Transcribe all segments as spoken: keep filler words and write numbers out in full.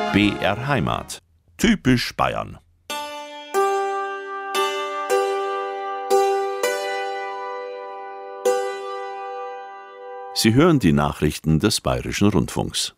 B R Heimat. Typisch Bayern. Sie hören die Nachrichten des Bayerischen Rundfunks.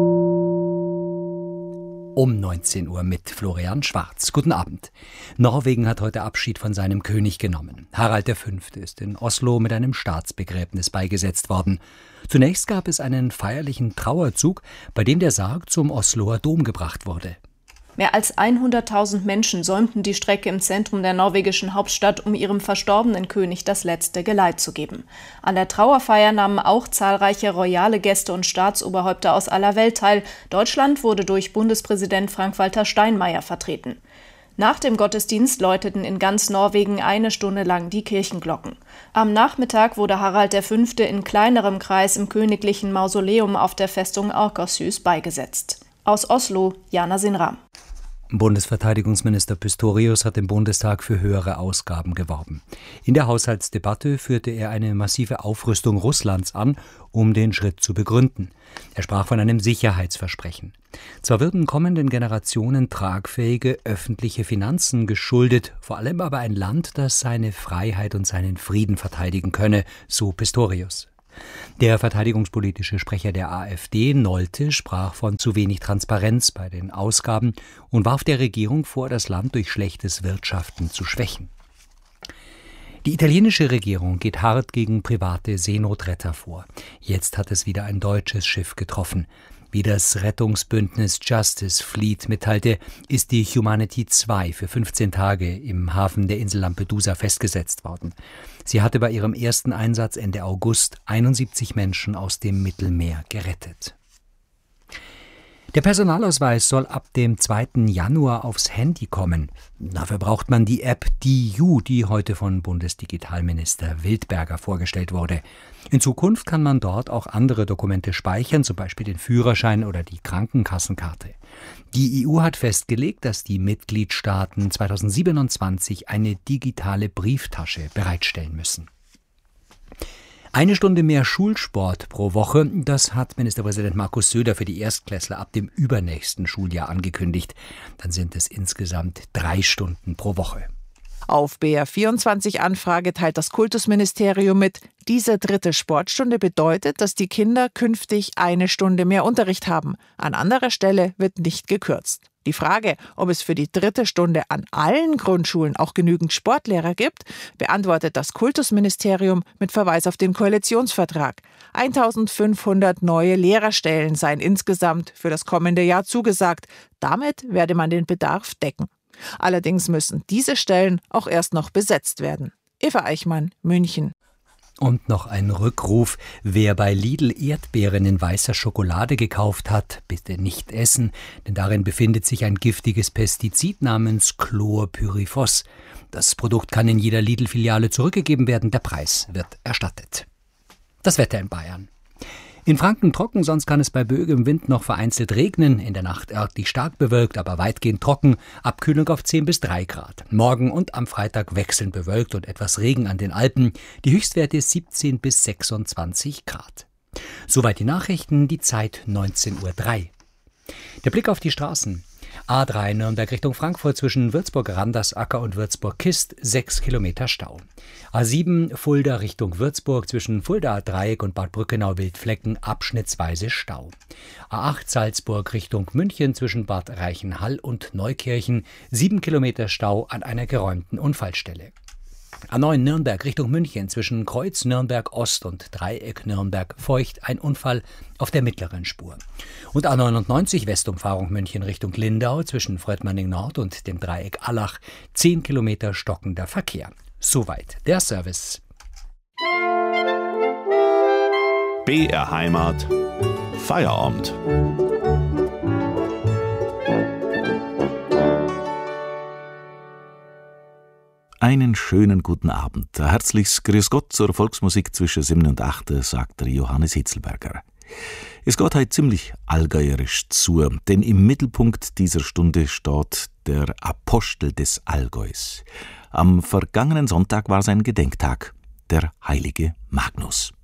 Um neunzehn Uhr mit Florian Schwarz. Guten Abend. Norwegen hat heute Abschied von seinem König genommen. Harald der Fünfte ist in Oslo mit einem Staatsbegräbnis beigesetzt worden. Zunächst gab es einen feierlichen Trauerzug, bei dem der Sarg zum Osloer Dom gebracht wurde. Mehr als hunderttausend Menschen säumten die Strecke im Zentrum der norwegischen Hauptstadt, um ihrem verstorbenen König das letzte Geleit zu geben. An der Trauerfeier nahmen auch zahlreiche royale Gäste und Staatsoberhäupter aus aller Welt teil. Deutschland wurde durch Bundespräsident Frank-Walter Steinmeier vertreten. Nach dem Gottesdienst läuteten in ganz Norwegen eine Stunde lang die Kirchenglocken. Am Nachmittag wurde Harald der Fünfte in kleinerem Kreis im königlichen Mausoleum auf der Festung Akershus beigesetzt. Aus Oslo, Jana Sinram. Bundesverteidigungsminister Pistorius hat im Bundestag für höhere Ausgaben geworben. In der Haushaltsdebatte führte er eine massive Aufrüstung Russlands an, um den Schritt zu begründen. Er sprach von einem Sicherheitsversprechen. Zwar würden kommenden Generationen tragfähige öffentliche Finanzen geschuldet, vor allem aber ein Land, das seine Freiheit und seinen Frieden verteidigen könne, so Pistorius. Der verteidigungspolitische Sprecher der AfD, Nolte, sprach von zu wenig Transparenz bei den Ausgaben und warf der Regierung vor, das Land durch schlechtes Wirtschaften zu schwächen. Die italienische Regierung geht hart gegen private Seenotretter vor. Jetzt hat es wieder ein deutsches Schiff getroffen. Wie das Rettungsbündnis Justice Fleet mitteilte, ist die Humanity zwei für fünfzehn Tage im Hafen der Insel Lampedusa festgesetzt worden. Sie hatte bei ihrem ersten Einsatz Ende August einundsiebzig Menschen aus dem Mittelmeer gerettet. Der Personalausweis soll ab dem zweiten Januar aufs Handy kommen. Dafür braucht man die App D U, die heute von Bundesdigitalminister Wildberger vorgestellt wurde. In Zukunft kann man dort auch andere Dokumente speichern, zum Beispiel den Führerschein oder die Krankenkassenkarte. Die E U hat festgelegt, dass die Mitgliedstaaten zweitausendsiebenundzwanzig eine digitale Brieftasche bereitstellen müssen. Eine Stunde mehr Schulsport pro Woche, das hat Ministerpräsident Markus Söder für die Erstklässler ab dem übernächsten Schuljahr angekündigt. Dann sind es insgesamt drei Stunden pro Woche. Auf B R vierundzwanzig Anfrage teilt das Kultusministerium mit, diese dritte Sportstunde bedeutet, dass die Kinder künftig eine Stunde mehr Unterricht haben. An anderer Stelle wird nicht gekürzt. Die Frage, ob es für die dritte Stunde an allen Grundschulen auch genügend Sportlehrer gibt, beantwortet das Kultusministerium mit Verweis auf den Koalitionsvertrag. eintausendfünfhundert neue Lehrerstellen seien insgesamt für das kommende Jahr zugesagt. Damit werde man den Bedarf decken. Allerdings müssen diese Stellen auch erst noch besetzt werden. Eva Eichmann, München. Und noch ein Rückruf. Wer bei Lidl Erdbeeren in weißer Schokolade gekauft hat, bitte nicht essen, denn darin befindet sich ein giftiges Pestizid namens Chlorpyrifos. Das Produkt kann in jeder Lidl-Filiale zurückgegeben werden, der Preis wird erstattet. Das Wetter in Bayern. In Franken trocken, sonst kann es bei böigem Wind noch vereinzelt regnen. In der Nacht örtlich stark bewölkt, aber weitgehend trocken. Abkühlung auf zehn bis drei Grad. Morgen und am Freitag wechselnd bewölkt und etwas Regen an den Alpen. Die Höchstwerte siebzehn bis sechsundzwanzig Grad. Soweit die Nachrichten, die Zeit neunzehn Uhr drei. Der Blick auf die Straßen. A drei Nürnberg Richtung Frankfurt zwischen Würzburg-Randersacker und Würzburg-Kist, sechs Kilometer Stau. A sieben Fulda Richtung Würzburg zwischen Fulda-Dreieck und Bad Brückenau-Wildflecken, abschnittsweise Stau. A acht Salzburg Richtung München zwischen Bad Reichenhall und Neukirchen, sieben Kilometer Stau an einer geräumten Unfallstelle. A neun Nürnberg Richtung München zwischen Kreuz Nürnberg Ost und Dreieck Nürnberg feucht, ein Unfall auf der mittleren Spur. Und A neunundneunzig Westumfahrung München Richtung Lindau zwischen Fröttmanning Nord und dem Dreieck Allach, zehn Kilometer stockender Verkehr. Soweit der Service. B R Heimat. Feierabend. Einen schönen guten Abend. Ein herzliches Grüß Gott zur Volksmusik zwischen sieben und acht, sagt der Johannes Hitzelberger. Es geht heute ziemlich allgäuerisch zu, denn im Mittelpunkt dieser Stunde steht der Apostel des Allgäus. Am vergangenen Sonntag war sein Gedenktag, der heilige Magnus.